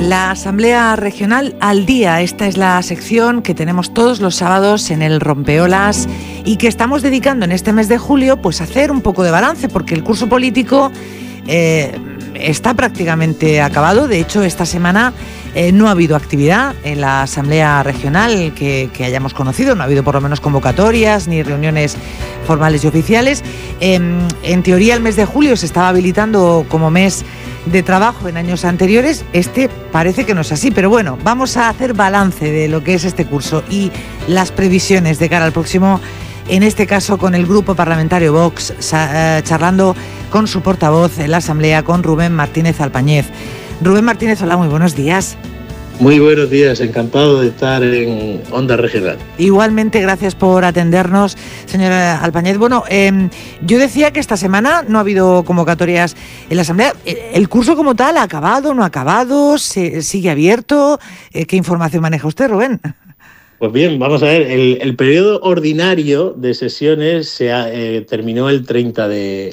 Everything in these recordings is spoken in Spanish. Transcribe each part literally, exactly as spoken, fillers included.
La Asamblea Regional al Día. Esta es la sección que tenemos todos los sábados en el Rompeolas y que estamos dedicando en este mes de julio pues a hacer un poco de balance, porque el curso político eh, está prácticamente acabado. De hecho, esta semana eh, no ha habido actividad en la Asamblea Regional que, que hayamos conocido. No ha habido por lo menos convocatorias ni reuniones formales y oficiales. Eh, en teoría, el mes de julio se estaba habilitando como mes de trabajo en años anteriores. Este parece que no es así, pero bueno, vamos a hacer balance de lo que es este curso y las previsiones de cara al próximo, en este caso con el grupo parlamentario Vox, charlando con su portavoz en la Asamblea, con Rubén Martínez Alpañez. Rubén Martínez, hola, muy buenos días. Muy buenos días, encantado de estar en Onda Regional. Igualmente, gracias por atendernos, señora Alpañez. Bueno, eh, yo decía que esta semana no ha habido convocatorias en la Asamblea. ¿El curso como tal ha acabado, no ha acabado? ¿Se, ¿Sigue abierto? ¿Qué información maneja usted, Rubén? Pues bien, vamos a ver, el, el periodo ordinario de sesiones se ha, eh, terminó el treinta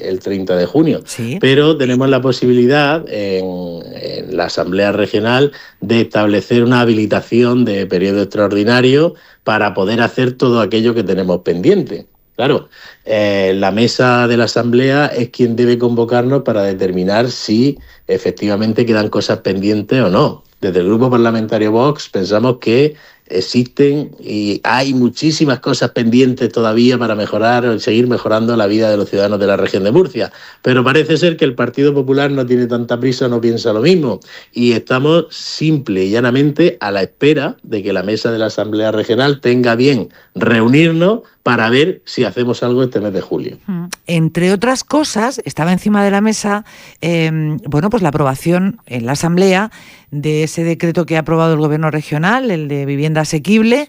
de junio, ¿Sí? Pero tenemos la posibilidad en, en la Asamblea Regional de establecer una habilitación de periodo extraordinario para poder hacer todo aquello que tenemos pendiente. Claro, eh, la mesa de la Asamblea es quien debe convocarnos para determinar si efectivamente quedan cosas pendientes o no. Desde el Grupo Parlamentario Vox pensamos que existen y hay muchísimas cosas pendientes todavía para mejorar o seguir mejorando la vida de los ciudadanos de la región de Murcia. Pero parece ser que el Partido Popular no tiene tanta prisa, no piensa lo mismo. Y estamos simple y llanamente a la espera de que la mesa de la Asamblea Regional tenga bien reunirnos para ver si hacemos algo este mes de julio. Entre otras cosas, estaba encima de la mesa eh, bueno, pues la aprobación en la Asamblea de ese decreto que ha aprobado el Gobierno regional, el de vivienda asequible,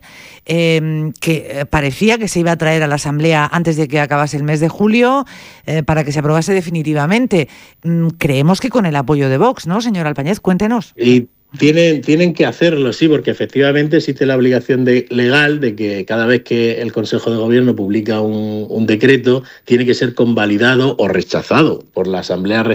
eh, que parecía que se iba a traer a la Asamblea antes de que acabase el mes de julio eh, para que se aprobase definitivamente. Mm, creemos que con el apoyo de Vox, ¿no, señor Alpañez? Cuéntenos. Y Tienen, tienen que hacerlo, sí, porque efectivamente existe la obligación de, legal de que cada vez que el Consejo de Gobierno publica un, un decreto, tiene que ser convalidado o rechazado por la Asamblea Regional